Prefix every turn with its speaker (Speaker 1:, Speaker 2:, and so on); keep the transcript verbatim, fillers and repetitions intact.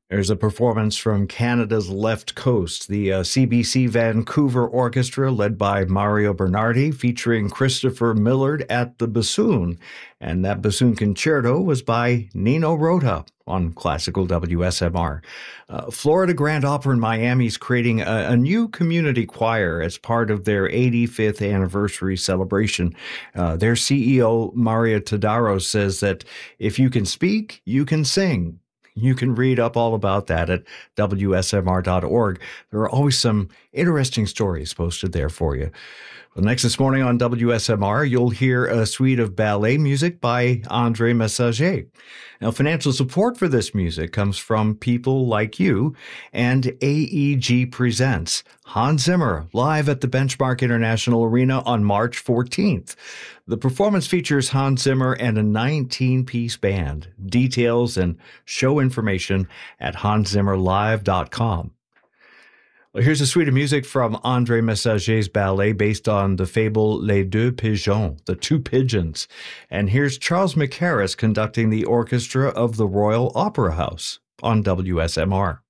Speaker 1: There's a performance from Canada's Left Coast, the uh, C B C Vancouver Orchestra, led by Mario Bernardi, featuring Christopher Millard at the bassoon. And that bassoon concerto was by Nino Rota on Classical W S M R. Uh, Florida Grand Opera in Miami is creating a, a new community choir as part of their eighty-fifth anniversary celebration. Uh, their C E O, Maria Tadaro, says that if you can speak, you can sing. You can read up all about that at W S M R dot org. There are always some interesting stories posted there for you. Well, next this morning on W S M R, you'll hear a suite of ballet music by Andre Messager. Now, financial support for this music comes from people like you, and A E G presents Hans Zimmer live at the Benchmark International Arena on March fourteenth. The performance features Hans Zimmer and a nineteen-piece band. Details and show information at hans zimmer live dot com. Well, here's a suite of music from Andre Messager's ballet based on the fable Les Deux Pigeons, the Two Pigeons. And here's Charles McHarris conducting the orchestra of the Royal Opera House on W S M R.